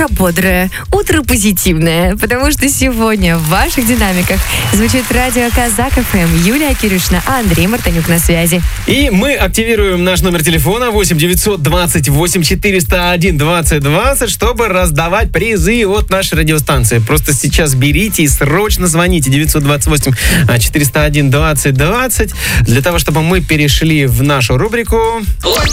Утро бодрое, утро позитивное, потому что сегодня в ваших динамиках звучит радио Казак ФМ. Юлия Кирюшина, Андрей Мартынюк на связи. И мы активируем наш номер телефона 8 928 401 20 20, чтобы раздавать призы от нашей радиостанции. Просто сейчас берите и срочно звоните 928 401 20 20 для того, чтобы мы перешли в нашу рубрику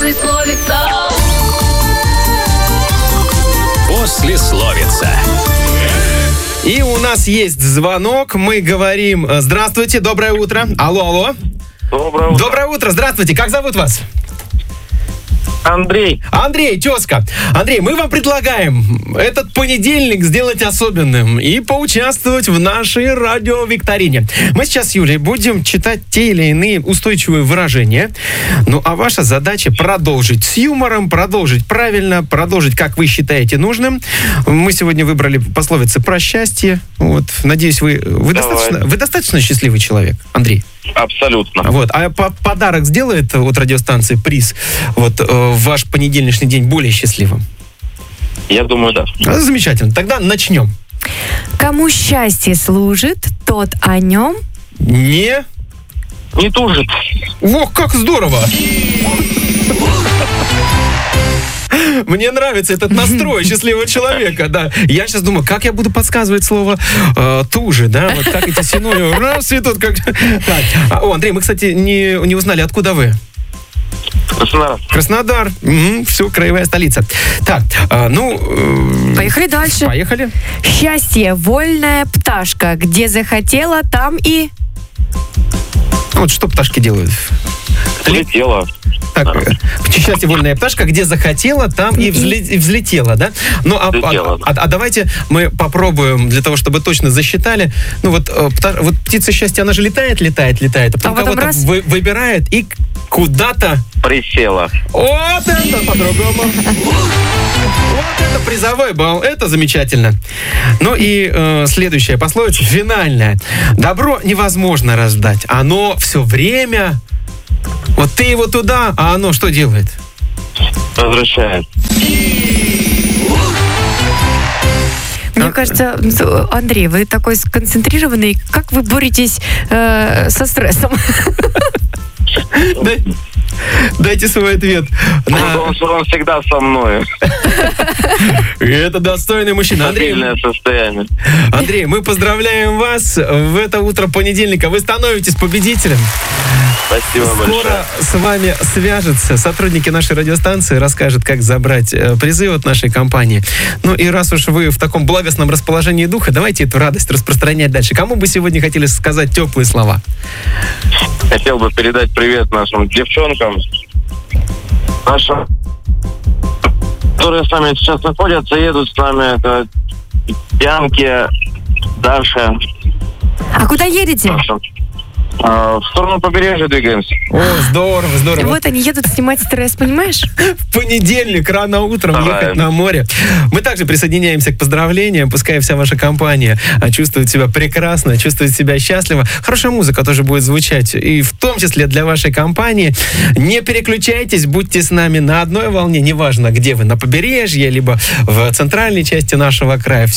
«Послесловица». И у нас есть звонок. Мы говорим: здравствуйте, доброе утро. Алло. Доброе утро. Доброе утро, здравствуйте. Как зовут вас? Андрей, тезка. Андрей, мы вам предлагаем этот понедельник сделать особенным и поучаствовать в нашей радиовикторине. Мы сейчас с Юлей будем читать те или иные устойчивые выражения. Ну, а ваша задача продолжить с юмором, продолжить правильно, продолжить, как вы считаете нужным. Мы сегодня выбрали пословицы про счастье. Вот, надеюсь, вы достаточно счастливый человек, Андрей? абсолютно. Вот. А подарок сделает от радиостанции приз вот в ваш понедельничный день более счастливым? Я думаю, да. Замечательно. Тогда начнем. Кому счастье служит, тот о нем Не тужит. Ох, как здорово! Мне нравится этот настрой счастливого человека, да. Я сейчас думаю, как я буду подсказывать слово «тужи», да? Вот как эти синонимы раз и тут как... Так. Андрей, мы, кстати, не узнали, откуда вы? Краснодар. Все, краевая столица. Так, Поехали дальше. Поехали. Счастье, вольная пташка. Где захотела, там и... Вот что пташки делают? Летела. Так, счастье, вольная пташка, где захотела, там и взлетела, да? Ну, а давайте мы попробуем, для того, чтобы точно засчитали. Ну, вот птица счастья, она же летает, а потом кого-то выбирает и куда-то... Присела. Вот это по-другому. Вот это призовой балл. Это замечательно. Ну и следующая пословица, финальная. Добро невозможно раздать. Оно все время... Вот ты его туда, а оно что делает? Возвращает. Мне кажется, Андрей, вы такой сконцентрированный. Как вы боретесь со стрессом? Дайте свой ответ. Он всегда со мной. Это достойный мужчина. Стабильное состояние. Андрей, мы поздравляем вас в это утро понедельника. Вы становитесь победителем. Спасибо большое. Скоро с вами свяжутся сотрудники нашей радиостанции, расскажут, как забрать призы от нашей компании. Ну и раз уж вы в таком благостном расположении духа, давайте эту радость распространять дальше. Кому бы сегодня хотели сказать теплые слова? Хотел бы передать привет нашим девчонкам, которые с нами сейчас находятся, едут с нами. Это Янки, Даша. А куда едете? В сторону побережья двигаемся. О, здорово. Вот они едут снимать стресс, понимаешь? В понедельник рано утром ехать на море. Мы также присоединяемся к поздравлениям. Пускай вся ваша компания чувствует себя прекрасно, чувствует себя счастливо. Хорошая музыка тоже будет звучать. И в том числе для вашей компании. Не переключайтесь, будьте с нами на одной волне. Неважно, где вы, на побережье, либо в центральной части нашего края.